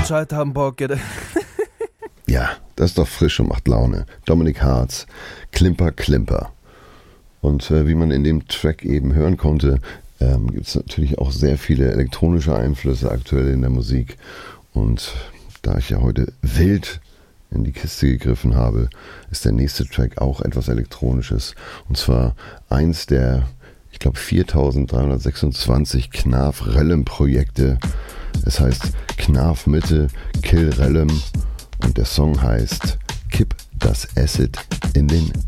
Bescheid haben Bock. Ja, das ist doch frisch und macht Laune. Dominic Hartz, Klimper, Klimper. Und wie man in dem Track eben hören konnte, gibt es natürlich auch sehr viele elektronische Einflüsse aktuell in der Musik. Und da ich ja heute wild in die Kiste gegriffen habe, ist der nächste Track auch etwas Elektronisches. Und zwar eins der, ich glaube, 4326 Knarf-Rellem-Projekte. Es heißt Knarf Mitte, Kill Rellem und der Song heißt Kipp das Acid in den